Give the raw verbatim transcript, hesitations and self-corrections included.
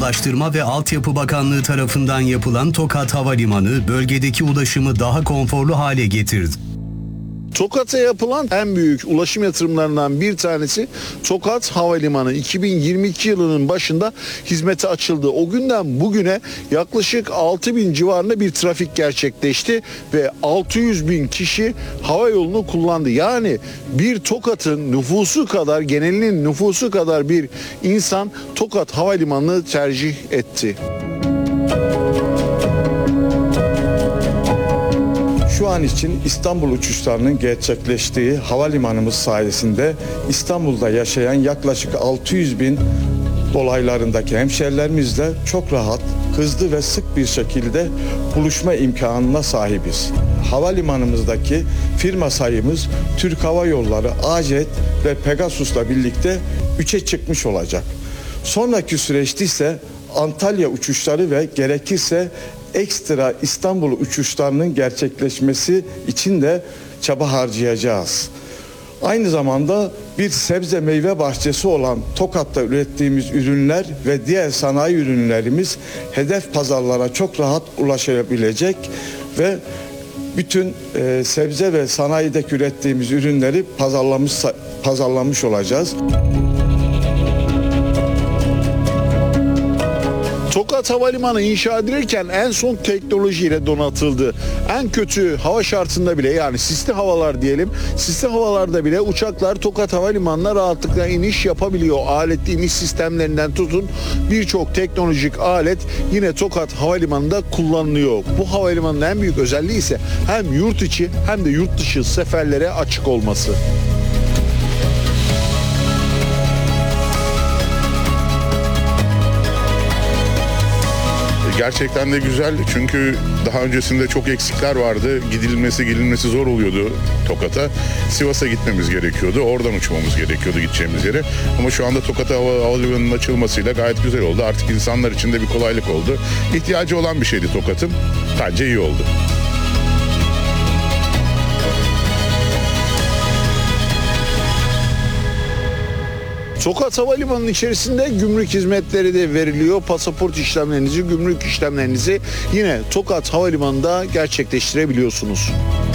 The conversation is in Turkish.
Ulaştırma ve Altyapı Bakanlığı tarafından yapılan Tokat Havalimanı bölgedeki ulaşımı daha konforlu hale getirdi. Tokat'a yapılan en büyük ulaşım yatırımlarından bir tanesi Tokat Havalimanı. iki bin yirmi iki yılının başında hizmete açıldı. O günden bugüne yaklaşık altı bin civarında bir trafik gerçekleşti ve altı yüz bin kişi hava yolunu kullandı. Yani bir Tokat'ın nüfusu kadar, genelinin nüfusu kadar bir insan Tokat Havalimanı'nı tercih etti. Şu an için İstanbul uçuşlarının gerçekleştiği havalimanımız sayesinde İstanbul'da yaşayan yaklaşık altı yüz bin dolaylarındaki hemşehrilerimizle çok rahat, hızlı ve sık bir şekilde buluşma imkanına sahibiz. Havalimanımızdaki firma sayımız Türk Hava Yolları, A-Jet ve Pegasus'la birlikte üçe çıkmış olacak. Sonraki süreçte ise Antalya uçuşları ve gerekirse ekstra İstanbul uçuşlarının gerçekleşmesi için de çaba harcayacağız. Aynı zamanda bir sebze meyve bahçesi olan Tokat'ta ürettiğimiz ürünler ve diğer sanayi ürünlerimiz hedef pazarlara çok rahat ulaşabilecek ve bütün e, sebze ve sanayideki ürettiğimiz ürünleri pazarlamış, pazarlamış olacağız. Tokat Havalimanı inşa edilirken en son teknolojiyle donatıldı. En kötü hava şartında bile, yani sisli havalar diyelim, sisli havalarda bile uçaklar Tokat Havalimanı'na rahatlıkla iniş yapabiliyor. Aletli iniş sistemlerinden tutun birçok teknolojik alet yine Tokat Havalimanı'nda kullanılıyor. Bu havalimanının en büyük özelliği ise hem yurt içi hem de yurt dışı seferlere açık olması. Gerçekten de güzel, çünkü daha öncesinde çok eksikler vardı. Gidilmesi gelinmesi zor oluyordu Tokat'a. Sivas'a gitmemiz gerekiyordu. Oradan uçmamız gerekiyordu gideceğimiz yere. Ama şu anda Tokat Hava, Havalimanı'nın açılmasıyla gayet güzel oldu. Artık insanlar için de bir kolaylık oldu. İhtiyacı olan bir şeydi Tokat'ın. Bence iyi oldu. Tokat Havalimanı'nın içerisinde gümrük hizmetleri de veriliyor. Pasaport işlemlerinizi, gümrük işlemlerinizi yine Tokat Havalimanı'nda gerçekleştirebiliyorsunuz.